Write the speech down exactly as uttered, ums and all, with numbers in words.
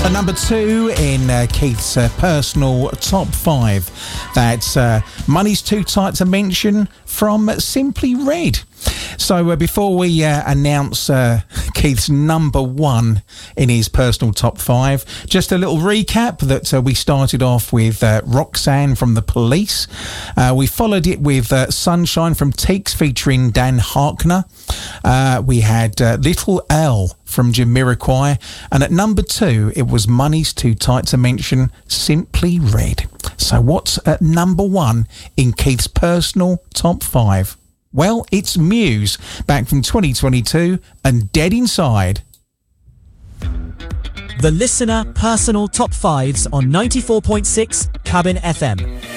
At number two in uh, Keith's uh, personal top five, that's uh, Money's Too Tight to Mention from Simply Red. So uh, before we uh, announce uh, Keith's number one in his personal top five, just a little recap that uh, we started off with uh, Roxanne from The Police. Uh, we followed it with uh, Sunshine from Teeks featuring Dan Harkner. Uh, we had uh, Little L from Jamiroquai. And at number two, it was Money's Too Tight to Mention, Simply Red. So what's at number one in Keith's personal top five? Well, it's Muse, back from twenty twenty-two, and Dead Inside. The Listener Personal Top fives on ninety-four point six Cabin F M.